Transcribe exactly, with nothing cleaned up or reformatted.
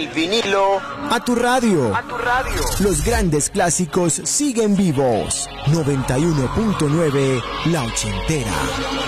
vinilo a tu radio. a tu radio. Los grandes clásicos siguen vivos. noventa y uno punto nueve La Ochentera.